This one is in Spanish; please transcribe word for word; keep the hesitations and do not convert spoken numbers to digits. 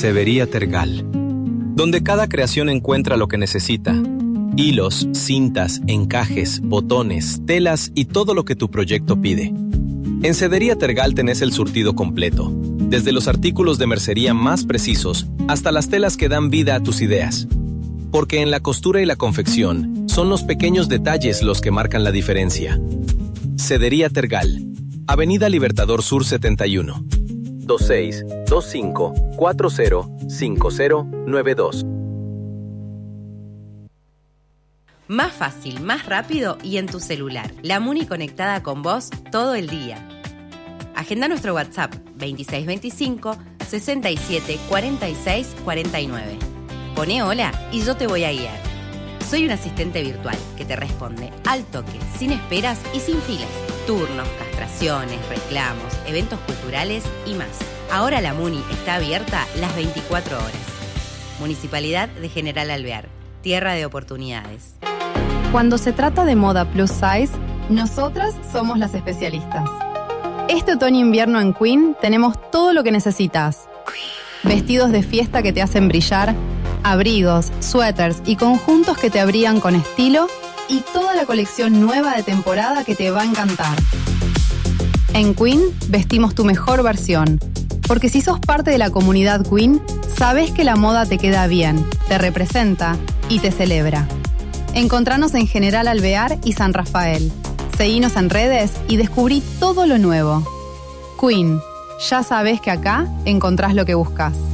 Sedería Tergal, donde cada creación encuentra lo que necesita. Hilos, cintas, encajes, botones, telas y todo lo que tu proyecto pide. En Sedería Tergal tenés el surtido completo, desde los artículos de mercería más precisos hasta las telas que dan vida a tus ideas. Porque en la costura y la confección son los pequeños detalles los que marcan la diferencia. Sedería Tergal, Avenida Libertador Sur setenta y uno, veintiséis, veinticinco, cuarenta, cincuenta, noventa y dos. Más fácil, más rápido y en tu celular. La Muni conectada con vos todo el día. Agenda nuestro WhatsApp veintiséis veinticinco, sesenta y siete, cuarenta y seis, cuarenta y nueve. Poné hola y yo te voy a guiar. Soy un asistente virtual que te responde al toque, sin esperas y sin filas. Turnos, castraciones, reclamos, eventos culturales y más. Ahora la Muni está abierta las veinticuatro horas. Municipalidad de General Alvear, tierra de oportunidades. Cuando se trata de moda plus size, nosotras somos las especialistas. Este otoño-invierno en Queen tenemos todo lo que necesitas. Vestidos de fiesta que te hacen brillar, abrigos, suéteres y conjuntos que te abrigan con estilo y toda la colección nueva de temporada que te va a encantar. En Queen vestimos tu mejor versión, porque si sos parte de la comunidad Queen, sabés que la moda te queda bien, te representa y te celebra. Encontranos en General Alvear y San Rafael. Seguinos en redes y descubrí todo lo nuevo. Queen, ya sabés que acá encontrás lo que buscas.